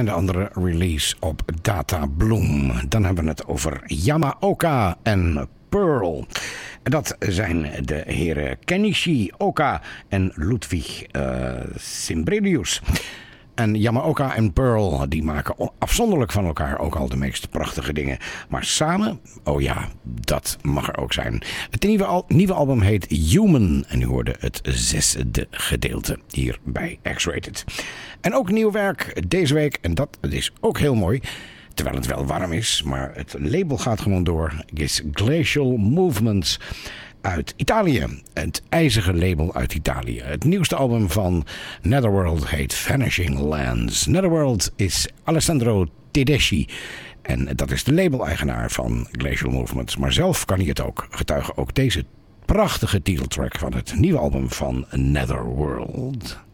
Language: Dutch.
En de andere release op Data Bloom. Dan hebben we het over Yamaoka en Pearl. Dat zijn de heren Kenichi Oka en Ludwig Simbrelius. En Yamaoka en Pearl, die maken afzonderlijk van elkaar ook al de meest prachtige dingen. Maar samen, oh ja, dat mag er ook zijn. Het nieuwe album heet Human. En u hoorde het 6e gedeelte hier bij X-Rated. En ook nieuw werk deze week, en dat is ook heel mooi. Terwijl het wel warm is, maar het label gaat gewoon door. Is Glacial Movements uit Italië. Het ijzige label uit Italië. Het nieuwste album van Netherworld heet Vanishing Lands. Netherworld is Alessandro Tedeschi. En dat is de label-eigenaar van Glacial Movements. Maar zelf kan hij het ook. Getuigen ook deze prachtige titeltrack van het nieuwe album van Netherworld.